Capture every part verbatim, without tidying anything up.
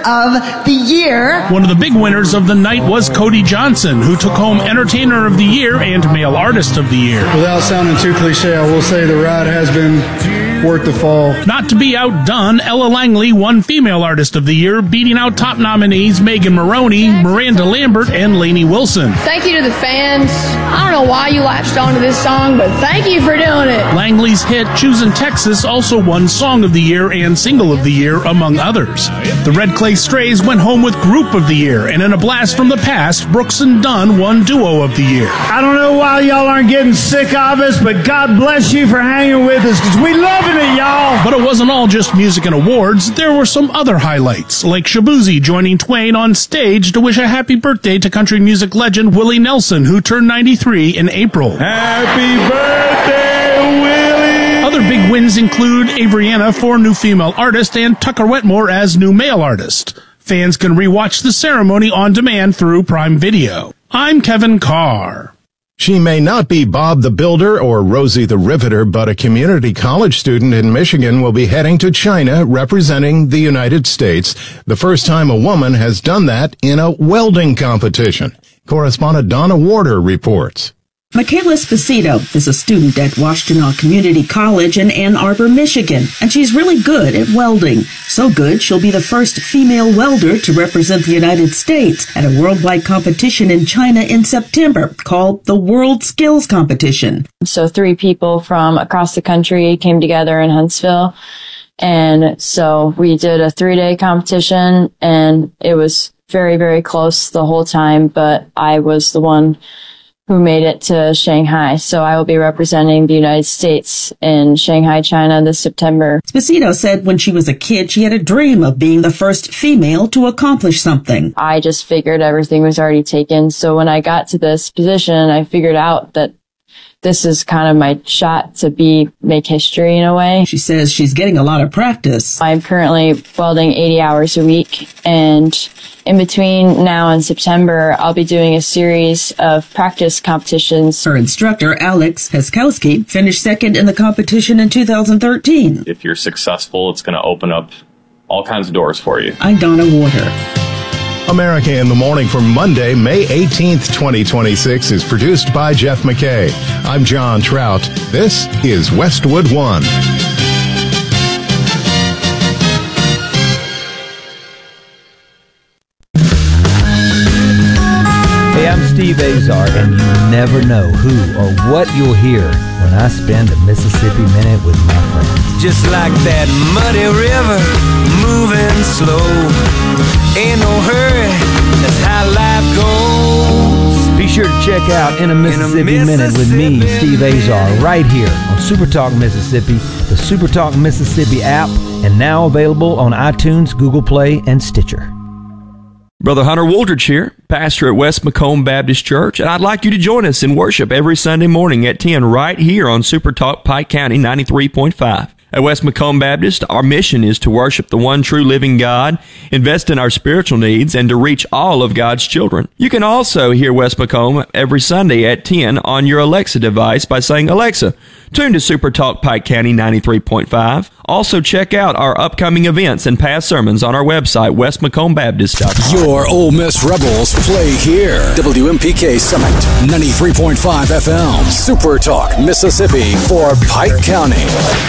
of the Year. One of the big winners of the night was Cody Johnson, who took home Entertainer of the Year and Male Artist of the Year. Without sounding too cliche, I will say the ride has been worth the fall. Not to be outdone, Ella Langley won Female Artist of the Year, beating out top nominees Megan Maroney, Miranda Lambert, and Lainey Wilson. Thank you to the fans. I don't know why you latched onto this song, but thank you for doing it. Langley's hit Choosin' Texas also won Song of the Year and Single of the Year, among others. The Red Clay Strays went home with Group of the Year, and in a blast from the past, Brooks and Dunn won Duo of the Year. I don't know why y'all aren't getting sick of us, but God bless you for hanging with us, because we loving it, y'all. But it wasn't all just music and awards. There were some other highlights, like Shabuzi joining Twain on stage to wish a happy birthday to country music legend Willie Nelson, who turned ninety-three in April. Happy birthday, Willie! Other big wins include Avriana for New Female Artist and Tucker Wetmore as New Male Artist. Fans can rewatch the ceremony on demand through Prime Video. I'm Kevin Carr. She may not be Bob the Builder or Rosie the Riveter, but a community college student in Michigan will be heading to China representing the United States, the first time a woman has done that in a welding competition. Correspondent Donna Warder reports. Michaela Esposito is a student at Washtenaw Community College in Ann Arbor, Michigan, and she's really good at welding. So good, she'll be the first female welder to represent the United States at a worldwide competition in China in September called the World Skills Competition. So three people from across the country came together in Huntsville, and so we did a three-day competition, and it was very, very close the whole time, but I was the one who made it to Shanghai. So I will be representing the United States in Shanghai, China this September. Esposito said when she was a kid, she had a dream of being the first female to accomplish something. I just figured everything was already taken. So when I got to this position, I figured out that this is kind of my shot to be, make history in a way. She says she's getting a lot of practice. I'm currently welding eighty hours a week, and in between now and September, I'll be doing a series of practice competitions. Her instructor, Alex Peskowski, finished second in the competition in two thousand thirteen. If you're successful, it's going to open up all kinds of doors for you. I'm Donna Warder. America in the Morning for Monday, May eighteenth, twenty twenty-six is produced by Jeff McKay. I'm John Trout. This is Westwood One. Hey, I'm Steve Azar, and you never know who or what you'll hear when I spend a Mississippi Minute with my friends. Just like that muddy river, moving slow. Ain't no hurry, that's how life goes. Be sure to check out In a Mississippi, In a Mississippi Minute with me, Steve Azar, right here on Super Talk Mississippi, the Super Talk Mississippi app, and now available on iTunes, Google Play, and Stitcher. Brother Hunter Woolridge here, pastor at West Macomb Baptist Church, and I'd like you to join us in worship every Sunday morning at ten right here on Super Talk Pike County ninety-three point five. At West Macomb Baptist, our mission is to worship the one true living God, invest in our spiritual needs, and to reach all of God's children. You can also hear West Macomb every Sunday at ten on your Alexa device by saying, Alexa, tune to Super Talk Pike County ninety-three point five. Also, check out our upcoming events and past sermons on our website, west macomb baptist dot com. Your Ole Miss Rebels play here. W M P K Summit, ninety-three point five F M. Super Talk Mississippi for Pike County.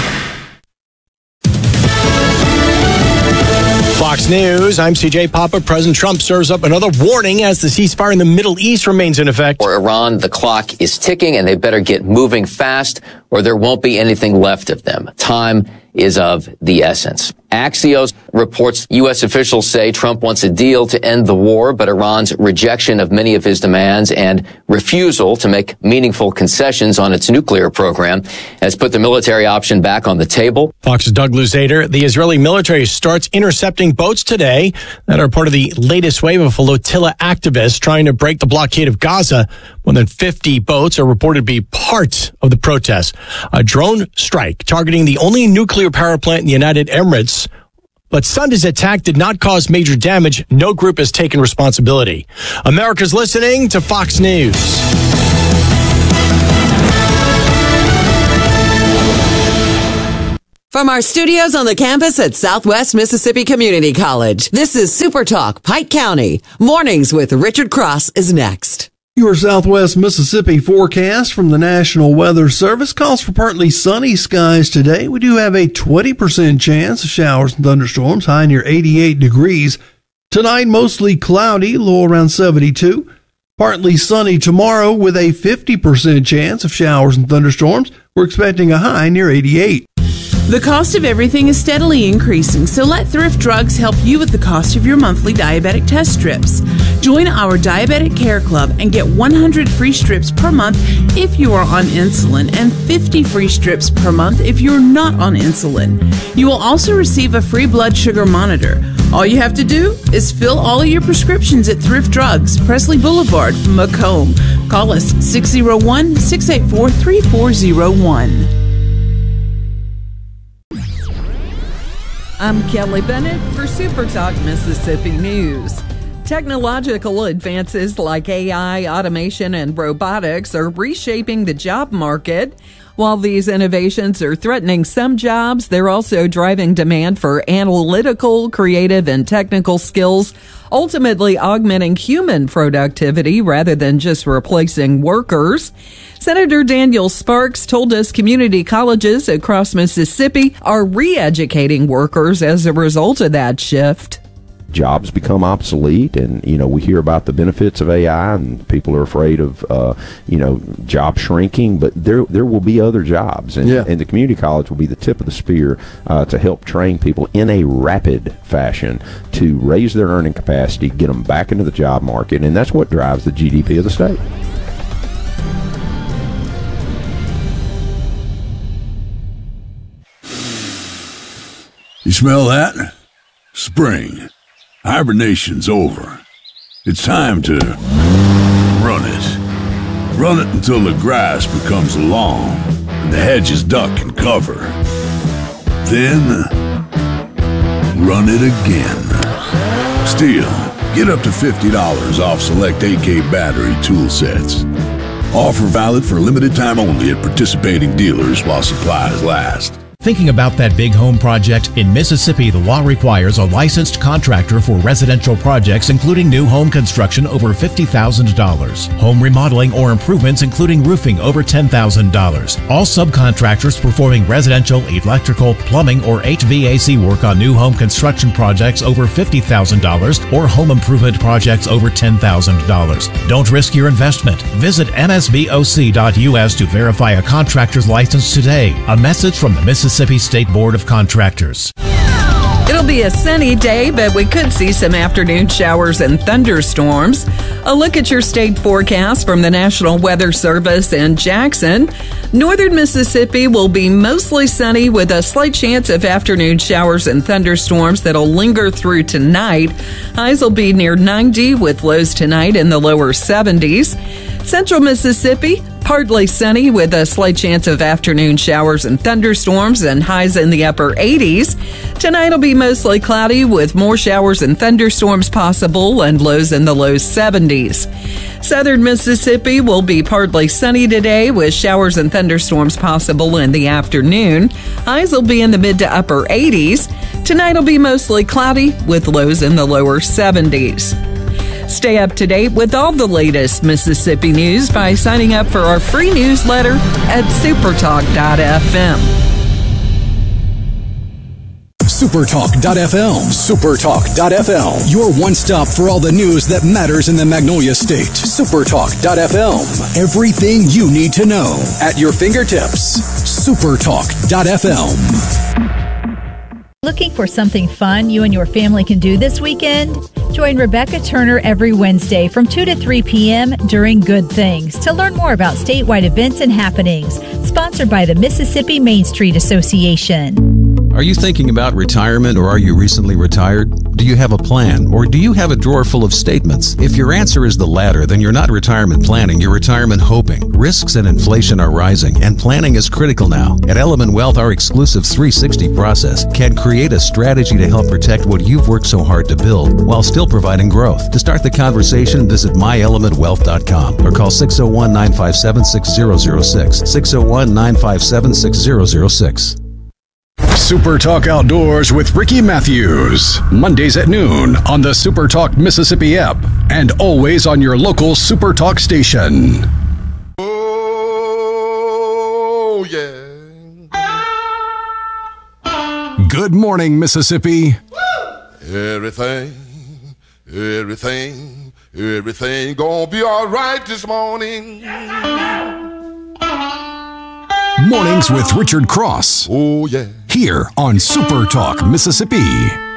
Fox News, I'm C J Papa. President Trump serves up another warning as the ceasefire in the Middle East remains in effect. For Iran, the clock is ticking and they better get moving fast or there won't be anything left of them. Time is of the essence. Axios reports U S officials say Trump wants a deal to end the war, but Iran's rejection of many of his demands and refusal to make meaningful concessions on its nuclear program has put the military option back on the table. Fox's Doug Luzader. The Israeli military starts intercepting boats today that are part of the latest wave of flotilla activists trying to break the blockade of Gaza. More than fifty boats are reported to be part of the protests. A drone strike targeting the only nuclear power plant in the United Emirates. But Sunday's attack did not cause major damage. No group has taken responsibility. America's listening to Fox News. From our studios on the campus at Southwest Mississippi Community College, this is Super Talk Pike County. Mornings with Richard Cross is next. Your Southwest Mississippi forecast from the National Weather Service calls for partly sunny skies today. We do have a twenty percent chance of showers and thunderstorms, high near eighty-eight degrees. Tonight, mostly cloudy, low around seventy-two. Partly sunny tomorrow with a fifty percent chance of showers and thunderstorms. We're expecting a high near eighty-eight. The cost of everything is steadily increasing, so let Thrift Drugs help you with the cost of your monthly diabetic test strips. Join our Diabetic Care Club and get one hundred free strips per month if you are on insulin and fifty free strips per month if you're not on insulin. You will also receive a free blood sugar monitor. All you have to do is fill all of your prescriptions at Thrift Drugs, Presley Boulevard, Macomb. Call us six oh one, six eight four, three four oh one. I'm Kelly Bennett for Super Talk Mississippi News. Technological advances like A I, automation, and robotics are reshaping the job market. While these innovations are threatening some jobs, they're also driving demand for analytical, creative, and technical skills, ultimately augmenting human productivity rather than just replacing workers. Senator Daniel Sparks told us community colleges across Mississippi are re-educating workers as a result of that shift. Jobs become obsolete, and you know we hear about the benefits of A I, and people are afraid of uh, you know job shrinking. But there there will be other jobs, and, yeah. and the community college will be the tip of the spear uh, to help train people in a rapid fashion to raise their earning capacity, get them back into the job market, and that's what drives the G D P of the state. You smell that? Spring. Hibernation's over. It's time to run it. Run it until the grass becomes long and the hedges duck and cover. Then, run it again. Still, get up to fifty dollars off select A K battery tool sets. Offer valid for limited time only at participating dealers while supplies last. Thinking about that big home project? In Mississippi, the law requires a licensed contractor for residential projects, including new home construction over fifty thousand dollars. Home remodeling or improvements, including roofing, over ten thousand dollars. All subcontractors performing residential, electrical, plumbing, or H V A C work on new home construction projects over fifty thousand dollars or home improvement projects over ten thousand dollars. Don't risk your investment. Visit M S B O C dot U S to verify a contractor's license today. A message from the Mississippi Mississippi State Board of Contractors. It'll be a sunny day, but we could see some afternoon showers and thunderstorms. A look at your state forecast from the National Weather Service in Jackson. Northern Mississippi will be mostly sunny with a slight chance of afternoon showers and thunderstorms that'll linger through tonight. Highs will be near ninety with lows tonight in the lower seventies. Central Mississippi, partly sunny with a slight chance of afternoon showers and thunderstorms and highs in the upper eighties. Tonight will be mostly cloudy with more showers and thunderstorms possible and lows in the low seventies. Southern Mississippi will be partly sunny today with showers and thunderstorms possible in the afternoon. Highs will be in the mid to upper eighties. Tonight will be mostly cloudy with lows in the lower seventies. Stay up to date with all the latest Mississippi news by signing up for our free newsletter at supertalk dot f m. supertalk dot f m. supertalk dot f m. Your one stop for all the news that matters in the Magnolia State. supertalk dot f m. Everything you need to know at your fingertips. supertalk dot f m. Looking for something fun you and your family can do this weekend? Join Rebecca Turner every Wednesday from two to three p.m. during Good Things to learn more about statewide events and happenings. Sponsored by the Mississippi Main Street Association. Are you thinking about retirement, or are you recently retired? Do you have a plan, or do you have a drawer full of statements? If your answer is the latter, then you're not retirement planning, you're retirement hoping. Risks and inflation are rising, and planning is critical now. At Element Wealth, our exclusive three sixty process can create a strategy to help protect what you've worked so hard to build, while still providing growth. To start the conversation, visit my element wealth dot com or call six oh one, nine five seven, six oh oh six, six oh one, nine five seven, six oh oh six. Super Talk Outdoors with Ricky Matthews. Mondays at noon on the Super Talk Mississippi app and always on your local Super Talk station. Oh, yeah. Good morning, Mississippi. Everything, everything, everything gonna be all right this morning. Mornings with Richard Cross. Oh, yeah. Here on Super Talk Mississippi.